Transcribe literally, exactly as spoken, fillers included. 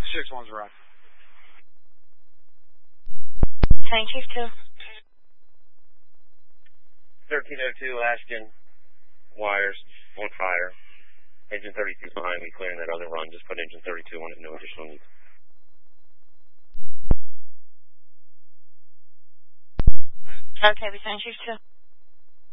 six one's right. Tank Chief two. thirteen oh two, Ashton. Wires on fire. Engine thirty-two behind me, clearing that other run. Just put engine thirty-two on it, no additional needs. Okay, we Tank Chief two.